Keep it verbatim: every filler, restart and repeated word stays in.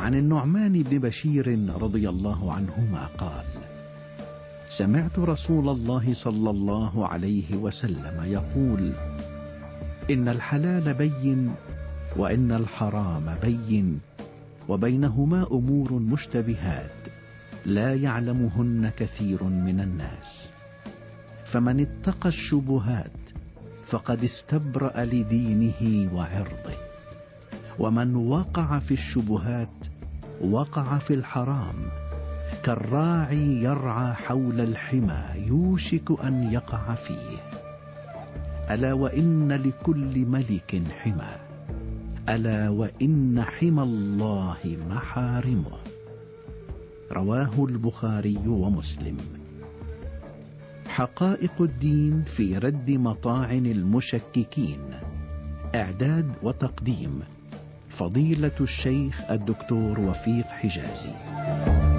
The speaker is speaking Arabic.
عن النعمان بن بشير رضي الله عنهما قال: سمعت رسول الله صلى الله عليه وسلم يقول: إن الحلال بين وإن الحرام بين وبينهما أمور مشتبهات لا يعلمهن كثير من الناس، فمن اتقى الشبهات فقد استبرأ لدينه وعرضه، ومن وقع في الشبهات وقع في الحرام، كالراعي يرعى حول الحمى يوشك أن يقع فيه. ألا وإن لكل ملك حمى، ألا وإن حمى الله محارمه. رواه البخاري ومسلم. حقائق الدين في رد مطاعن المشككين. إعداد وتقديم فضيلة الشيخ الدكتور وفيق حجازي.